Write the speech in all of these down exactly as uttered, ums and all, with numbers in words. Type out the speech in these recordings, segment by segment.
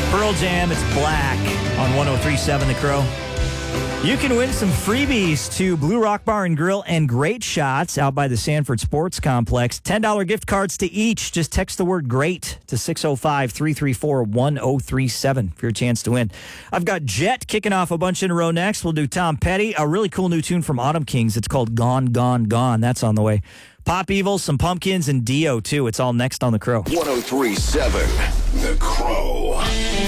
Pearl Jam, it's Black on one oh three point seven The Crow. You can win some freebies to Blue Rock Bar and Grill and Great Shots out by the Sanford Sports Complex. ten dollars gift cards to each. Just text the word GREAT to six oh five, three three four, one oh three seven for your chance to win. I've got Jet kicking off a bunch in a row next. We'll do Tom Petty, a really cool new tune from Autumn Kings. It's called Gone, Gone, Gone. That's on the way. Pop Evil, some Pumpkins, and Dio, too. It's all next on The Crow. one oh three point seven The Crow.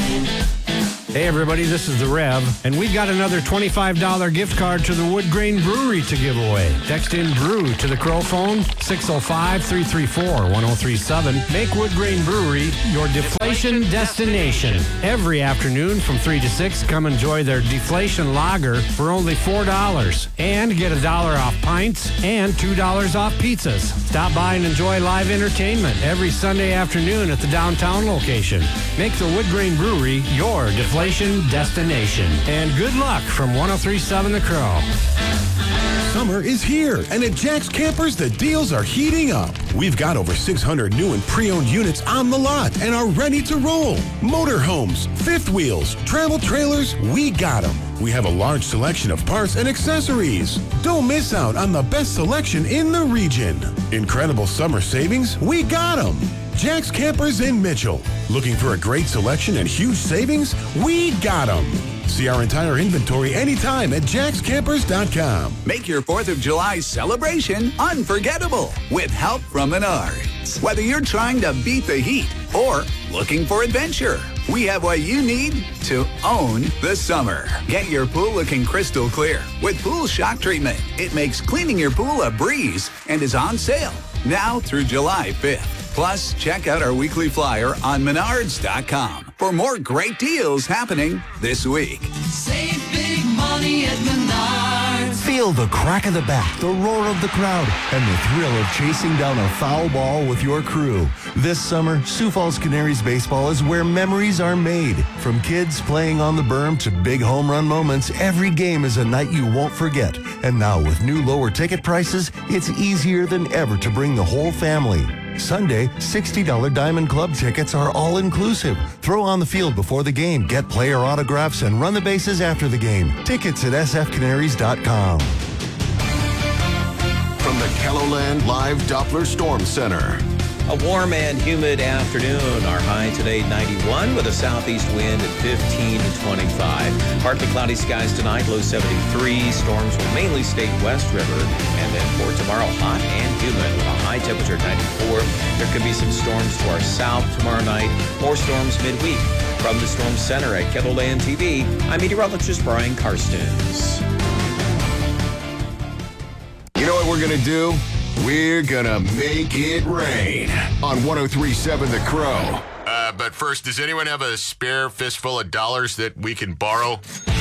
Hey everybody, this is The Rev, and we've got another twenty-five dollars gift card to the Wood Grain Brewery to give away. Text in BREW to the Crow phone, six oh five, three three four, one oh three seven. Make Wood Grain Brewery your deflation destination. Every afternoon from three to six, come enjoy their deflation lager for only four dollars. And get a dollar off pints and two dollars off pizzas. Stop by and enjoy live entertainment every Sunday afternoon at the downtown location. Make the Wood Grain Brewery your deflation destination. And good luck from one oh three point seven The Crow. Summer is here, and at Jack's Campers, the deals are heating up. We've got over six hundred new and pre-owned units on the lot and are ready to roll. Motorhomes, fifth wheels, travel trailers, we got them. We have a large selection of parts and accessories. Don't miss out on the best selection in the region. Incredible summer savings, we got them. Jack's Campers in Mitchell. Looking for a great selection and huge savings? We got them. See our entire inventory anytime at jacks campers dot com. Make your fourth of July celebration unforgettable with help from Menards. Whether you're trying to beat the heat or looking for adventure, we have what you need to own the summer. Get your pool looking crystal clear with Pool Shock Treatment. It makes cleaning your pool a breeze and is on sale now through July fifth. Plus, check out our weekly flyer on menards dot com for more great deals happening this week. Save big money at Menards. Feel the crack of the bat, the roar of the crowd, and the thrill of chasing down a foul ball with your crew. This summer, Sioux Falls Canaries baseball is where memories are made. From kids playing on the berm to big home run moments, every game is a night you won't forget. And now with new lower ticket prices, it's easier than ever to bring the whole family. Sunday, sixty dollars Diamond Club tickets are all-inclusive. Throw on the field before the game, get player autographs, and run the bases after the game. Tickets at s f canaries dot com. From the KELOLAND Live Doppler Storm Center. A warm and humid afternoon. Our high today ninety-one with a southeast wind at fifteen to twenty-five. Partly cloudy skies tonight, low seventy-three. Storms will mainly stay west river. And then for tomorrow, hot and humid with a high temperature ninety-four. There could be some storms to our south tomorrow night. More storms midweek. From the Storm Center at KELOLAND T V, I'm meteorologist Brian Karstens. You know what we're going to do? We're gonna make it rain on one oh three point seven The Crow. Uh, but first, does anyone have a spare fistful of dollars that we can borrow?